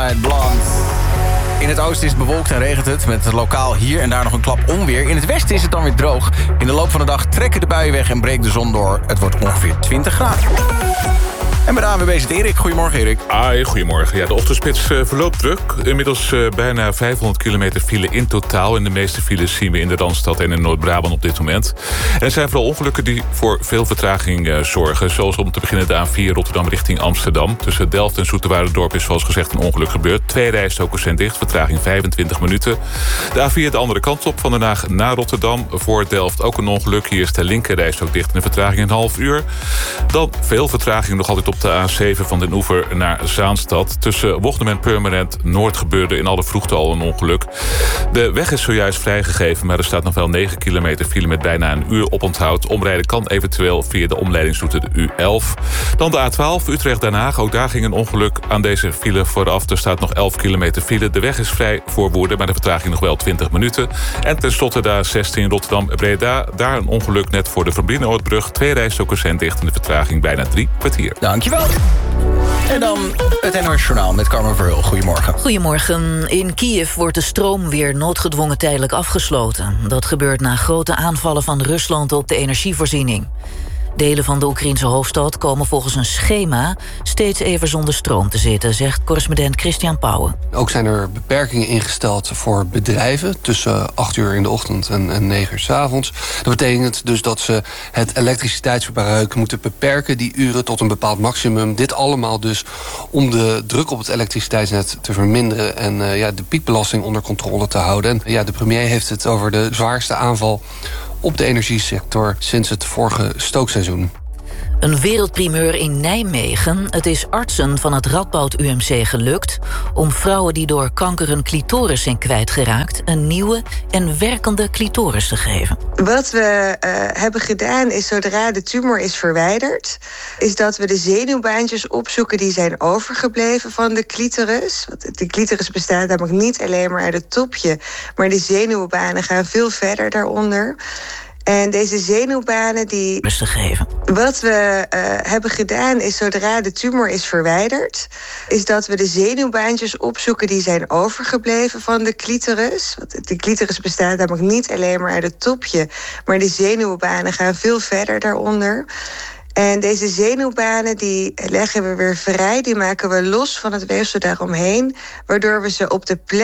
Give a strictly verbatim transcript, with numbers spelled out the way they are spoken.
Suicide Blonde. In het oosten is het bewolkt en regent het, met lokaal hier en daar nog een klap onweer. In het westen is het dan weer droog. In de loop van de dag trekken de buien weg en breekt de zon door. Het wordt ongeveer twintig graden. En bij de A N W B zit Erik. Goedemorgen, Erik. Hi, goedemorgen. Ja, de ochtendspits uh, verloopt druk. Inmiddels uh, bijna vijfhonderd kilometer file in totaal. En de meeste files zien we in de Randstad en in Noord-Brabant op dit moment. En er zijn vooral ongelukken die voor veel vertraging uh, zorgen. Zoals om te beginnen de A vier Rotterdam richting Amsterdam. Tussen Delft en Zoeterwouderdorp is zoals gezegd een ongeluk gebeurd. Twee rijstroken zijn dicht, vertraging vijfentwintig minuten. De A vier de andere kant op, van Den Haag naar Rotterdam. Voor Delft ook een ongeluk. Hier is de linker rijstrook dicht en een vertraging een half uur. Dan veel vertraging nog altijd op de A zeven van Den Oever naar Zaanstad. Tussen Wochtem en Purmerend Noord gebeurde in alle vroegte al een ongeluk. De weg is zojuist vrijgegeven, maar er staat nog wel negen kilometer file met bijna een uur oponthoud. Omrijden kan eventueel via de omleidingsroute de U elf. Dan de A twaalf Utrecht-Den Haag. Ook daar ging een ongeluk aan deze file vooraf. Er staat nog elf kilometer file. De weg is vrij voor Woerden, maar de vertraging nog wel twintig minuten. En tenslotte de A zestien Rotterdam-Breda. Daar een ongeluk net voor de Verbrienoordbrug. Twee rijstroken zijn dicht en de vertraging bijna drie kwartier. Dankjewel. En dan het N O S Journaal met Carmen Verheul. Goedemorgen. Goedemorgen. In Kiev wordt de stroom weer noodgedwongen tijdelijk afgesloten. Dat gebeurt na grote aanvallen van Rusland op de energievoorziening. Delen van de Oekraïnse hoofdstad komen volgens een schema steeds even zonder stroom te zitten, zegt correspondent Christian Pauwen. Ook zijn er beperkingen ingesteld voor bedrijven tussen acht uur in de ochtend en, en negen uur 's avonds. Dat betekent dus dat ze het elektriciteitsverbruik moeten beperken, die uren tot een bepaald maximum. Dit allemaal dus om de druk op het elektriciteitsnet te verminderen en uh, ja, de piekbelasting onder controle te houden. En, ja, de premier heeft het over de zwaarste aanval op de energiesector sinds het vorige stookseizoen. Een wereldprimeur in Nijmegen. Het is artsen van het Radboud U M C gelukt om vrouwen die door kanker een clitoris zijn kwijtgeraakt een nieuwe en werkende clitoris te geven. Wat we uh, hebben gedaan is, zodra de tumor is verwijderd, is dat we de zenuwbaantjes opzoeken die zijn overgebleven van de clitoris. Want de clitoris bestaat namelijk niet alleen maar uit het topje, maar de zenuwbanen gaan veel verder daaronder. En deze zenuwbanen die... Rustig geven. Wat we uh, hebben gedaan is, zodra de tumor is verwijderd, is dat we de zenuwbaantjes opzoeken die zijn overgebleven van de clitoris. Want de clitoris bestaat namelijk niet alleen maar uit het topje, maar de zenuwbanen gaan veel verder daaronder. En deze zenuwbanen die leggen we weer vrij, die maken we los van het weefsel daaromheen, waardoor we ze op de plek